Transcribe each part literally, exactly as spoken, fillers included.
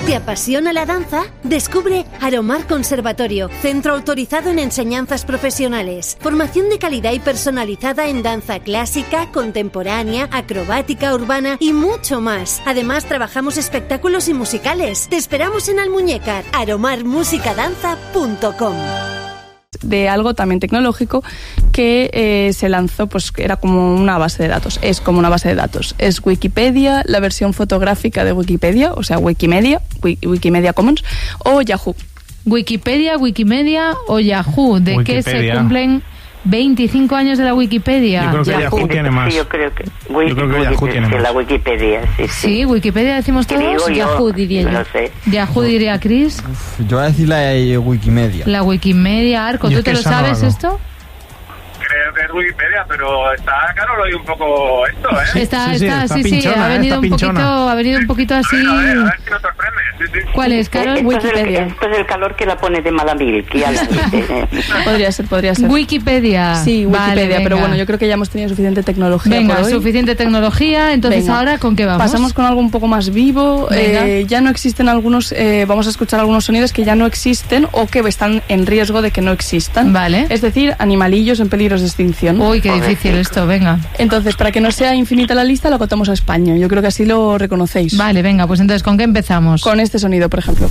¿Te apasiona la danza? Descubre Aromar Conservatorio, centro autorizado en enseñanzas profesionales. Formación de calidad y personalizada en danza clásica, contemporánea, acrobática, urbana y mucho más. Además, trabajamos espectáculos y musicales. Te esperamos en Almuñécar, aromar música danza punto com. De algo también tecnológico que eh, se lanzó, pues era como una base de datos, es como una base de datos, es Wikipedia, la versión fotográfica de Wikipedia, o sea, Wikimedia, Wikimedia Commons, o Yahoo. Wikipedia, Wikimedia o Yahoo, ¿de Wikipedia. qué se cumplen veinticinco años de la Wikipedia? Yo creo que Yahoo, Yahoo tiene más. Sí, yo creo que, yo creo que Yahoo tiene más. La Wikipedia, sí, sí. Sí, Wikipedia decimos todos. Digo yo, Yahoo diría yo. No sé. Yahoo diría Chris. Uf, yo voy a decir la de Wikimedia. La Wikimedia, Arco, Yo ¿tú es te que lo esa no sabes hago. esto? Creo que es Wikipedia, pero está claro, lo oí un poco esto, ¿eh? Está, sí, sí, está, está sí, sí, pinchona, ha ¿eh? venido Está un poquito, pinchona. ha venido un poquito así. A ver, a ver, a ver si nos sorprende. Sí, sí. ¿Cuál es, Carol? Esto es, el, Wikipedia. esto es el calor que la pone de mala mil, que ya la dice. Podría ser, podría ser. Wikipedia. Sí, Vale, Wikipedia, pero venga. bueno, yo creo que ya hemos tenido suficiente tecnología Venga, por hoy. suficiente tecnología, entonces Venga. ahora ¿con qué vamos? Pasamos con algo un poco más vivo. Venga. Eh, ya no existen algunos, eh, vamos a escuchar algunos sonidos que ya no existen o que están en riesgo de que no existan. Vale. Es decir, animalillos en peligros de extinción. Uy, qué difícil esto, venga. Entonces, para que no sea infinita la lista, lo acotamos a España. Yo creo que así lo reconocéis. Vale, venga, pues entonces ¿con qué empezamos? Con este sonido, por ejemplo.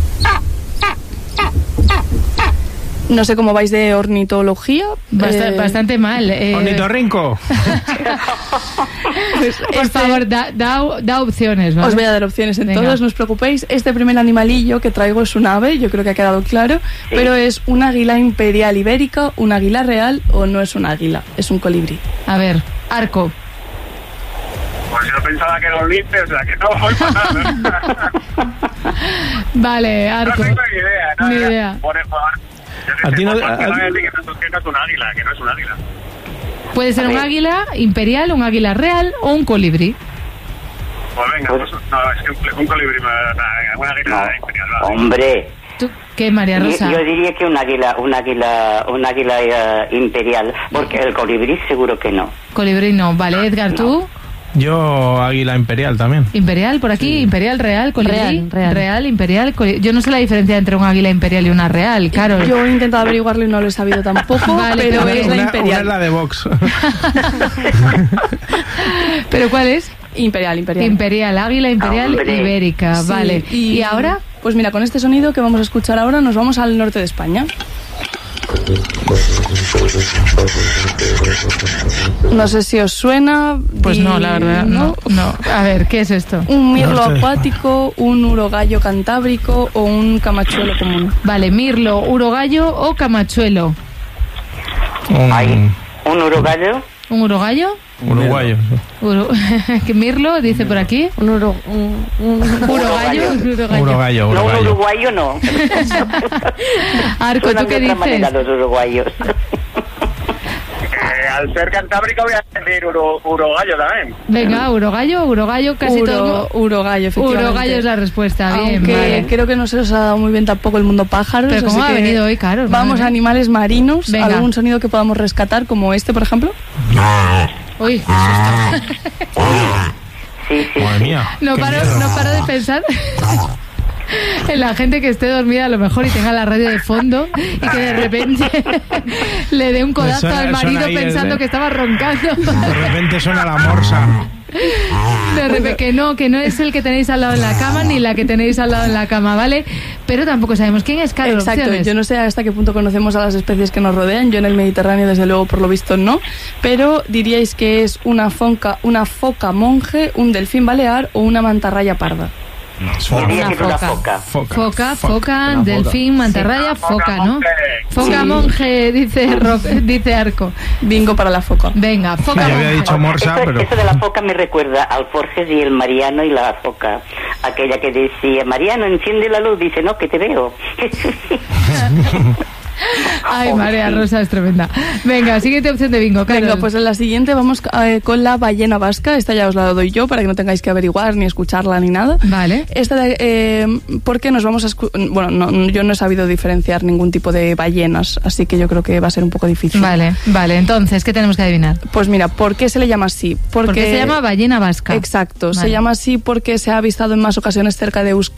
No sé cómo vais de ornitología. Bast- eh, Bastante mal. Eh, Ornitorrinco. pues por este- favor, da, da, da opciones, ¿vale? Os voy a dar opciones en Venga. todos, no os preocupéis. Este primer animalillo que traigo es un ave, yo creo que ha quedado claro, pero es un águila imperial ibérica, un águila real o no es un águila, es un colibrí. A ver, Arco. Pues yo pensaba que era un lince, o sea que no voy para nada. Vale, No Arco. tengo ni idea, no, Ni ya, idea. Por eso, yo qué A sé, ti no- por- a- porque no a- voy a decir que no es- que no es un águila, que no es un águila. Puede ser A un ver. águila imperial, un águila real o un colibrí. Pues venga, pues, no, es que un, un colibrí, una, una águila No, imperial, vale. hombre. ¿Tú qué, María Yo, Rosa? yo diría que un águila, un águila, un águila eh, imperial, porque el colibrí seguro que no. Colibrí no. Vale, Edgar, ¿tú? Yo, águila imperial también. Imperial, por aquí, imperial, real, colibrí. Real, real. imperial. coli- Yo no sé la diferencia entre un águila imperial y una real, claro. Yo he intentado averiguarlo y no lo he sabido tampoco, Vale, pero pero es la una, imperial. una es la de Vox. ¿Pero cuál es? Imperial, imperial. Imperial, águila imperial Hombre. ibérica, Sí, vale. y- ¿Y ahora? Pues mira, con este sonido que vamos a escuchar ahora nos vamos al norte de España. No sé si os suena. Pues di- no, la verdad, no, no. A ver, ¿qué es esto? Un mirlo Norte. acuático, un urogallo cantábrico o un camachuelo común. Vale, mirlo, urogallo o camachuelo. Un Hay un urogallo, ¿Un urogallo? uruguayo. Uro... ¿Qué mirlo dice por aquí? Un, uro, un, un- Urogallo. Un Urogallo. uruguayo, no un uruguayo. uruguayo no. Arco, ¿tú Suenan qué de otra manera dices? los uruguayos. Eh, al ser cantábrico voy a decir uro, urogallo también. Venga, urogallo, urogallo, casi Uro- todo. urogallo, efectivamente. Urogallo es la respuesta, bien, Aunque vale. creo que no se os ha dado muy bien tampoco el mundo pájaros. Pero ¿cómo así ha que venido hoy, Caro? Vamos Madre a mía. animales marinos. Venga. ¿Algún sonido que podamos rescatar, como este, por ejemplo? Uy, qué susto. Sí, sí. Madre mía. No qué paro, miedo. no paro de pensar en la gente que esté dormida a lo mejor y tenga la radio de fondo y que de repente le dé un codazo Suena- al marido suena ahí el pensando de- que estaba roncando. De repente suena la morsa. De repente que no, que no es el que tenéis al lado en la cama ni la que tenéis al lado en la cama, ¿vale? Pero tampoco sabemos quién es, Carlos. Exacto, yo no sé hasta qué punto conocemos a las especies que nos rodean. Yo en el Mediterráneo, desde luego, por lo visto, no. Pero diríais que es una foca, una foca monje, un delfín balear o una mantarraya parda. Yo diría Una que es una foca. foca. Foca, foca, Una delfín, mantarraya, Sí. foca, ¿no? Monje. Foca Sí. monje, dice, Ro- dice Arco. Bingo para la foca. Venga, foca Yo había monje. dicho morsa, Eso, pero... eso de la foca me recuerda al Forges y el Mariano y la foca. Aquella que decía, Mariano, enciende la luz. Dice, no, que te veo. Ay, María Rosa es tremenda. Venga, siguiente opción de bingo, Carol. Venga, pues en la siguiente vamos eh, con la ballena vasca. Esta ya os la doy yo para que no tengáis que averiguar ni escucharla ni nada. Vale. Esta de, eh, porque nos vamos a escu- bueno, no, yo no he sabido diferenciar ningún tipo de ballenas, así que yo creo que va a ser un poco difícil. Vale, vale. Entonces, ¿qué tenemos que adivinar? Pues mira, ¿por qué se le llama así? Porque Porque se llama ballena vasca. Exacto, Vale. se llama así porque se ha avistado en más ocasiones cerca de Euskadi